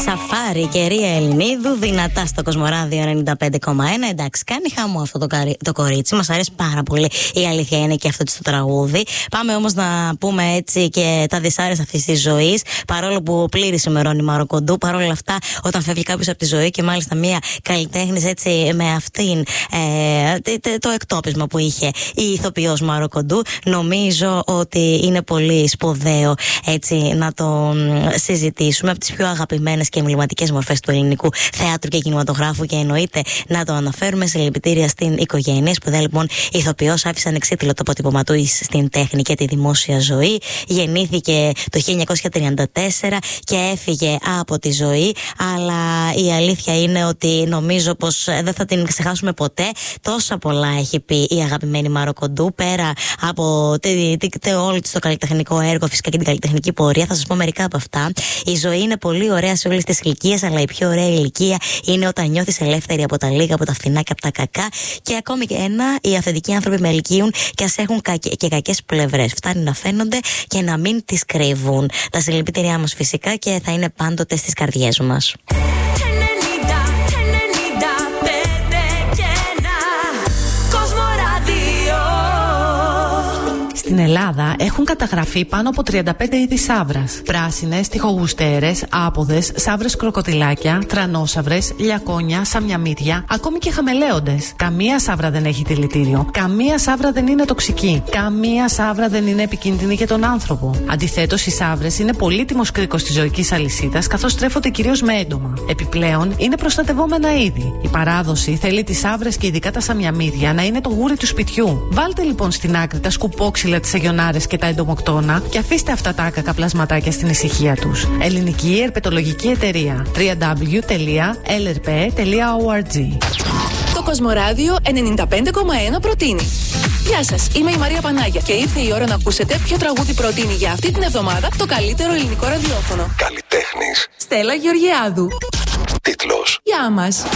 Σαφάρι και Ρία Ελληνίδου, δυνατά στο Κοσμοράδιο 95,1. Εντάξει, κάνει χαμό αυτό το κορίτσι. Μας αρέσει πάρα πολύ. Η αλήθεια είναι και αυτό το τραγούδι. Πάμε όμως να πούμε έτσι και τα δυσάρεστα αυτής της ζωής. Παρόλο που πλήρη ημερώνει Μαροκοντού, παρόλα αυτά, όταν φεύγει κάποιος από τη ζωή και μάλιστα μία καλλιτέχνης έτσι με αυτήν το εκτόπισμα που είχε η ηθοποιός Μαροκοντού, νομίζω ότι είναι πολύ σπουδαίο έτσι να το συζητήσουμε. Από τις πιο αγαπημένες και εμβληματικές μορφές του ελληνικού θεάτρου και κινηματογράφου, και εννοείται να το αναφέρουμε. Συλληπιτήρια στην οικογένεια. Σπουδαία λοιπόν ηθοποιός, άφησε ανεξίτηλο το αποτύπωμα του στην τέχνη και τη δημόσια ζωή. Γεννήθηκε το 1934 και έφυγε από τη ζωή, αλλά η αλήθεια είναι ότι νομίζω πως δεν θα την ξεχάσουμε ποτέ. Τόσα πολλά έχει πει η αγαπημένη Μαροκοντού, πέρα από όλο το καλλιτεχνικό έργο, φυσικά και την καλλιτεχνική πορεία. Θα σας πω μερικά από αυτά. Η ζωή είναι πολύ ωραία σε όλες τις ηλικίες, αλλά η πιο ωραία ηλικία είναι όταν νιώθεις ελεύθερη από τα λίγα, από τα φθηνά και από τα κακά. Και ακόμη και οι αυθεντικοί άνθρωποι με ελκύουν και ας έχουν και κακές πλευρές. Φτάνει να φαίνονται και να μην τις κρύβουν. Τα συλληπιτήριά μας φυσικά και θα είναι πάντοτε στις καρδιές μας. Στην Ελλάδα έχουν καταγραφεί πάνω από 35 είδη σαύρας. Πράσινες, τυχογουστέρες, άποδες, σαύρες κροκοδιλάκια, τρανόσαυρες, λιακόνια, σαμιαμίδια, ακόμη και χαμελέοντες. Καμία σαύρα δεν έχει δηλητήριο. Καμία σαύρα δεν είναι τοξική. Καμία σαύρα δεν είναι επικίνδυνη για τον άνθρωπο. Αντιθέτως, οι σαύρες είναι πολύτιμος κρίκος της ζωικής αλυσίδας, καθώς τρέφονται κυρίως με έντομα. Επιπλέον, είναι προστατευόμενα είδη. Η παράδοση θέλει τις σαύρες και ειδικά τα σαμιαμίδια να είναι το γούρι του σπιτιού. Βάλτε λοιπόν στην άκρη τα σκουπόξυλα, τις αγιονάρες και τα εντομοκτώνα και αφήστε αυτά τα άκακα πλασματάκια στην ησυχία τους. Ελληνική Ερπετολογική Εταιρεία. www.lrp.org. Το Κοσμοράδιο 95,1 προτείνει. Γεια σας, είμαι η Μαρία Πανάγια και ήρθε η ώρα να ακούσετε ποιο τραγούδι προτείνει για αυτή την εβδομάδα το καλύτερο ελληνικό ραδιόφωνο. Καλλιτέχνης Στέλλα Γεωργιάδου. Τίτλος Γεια μας.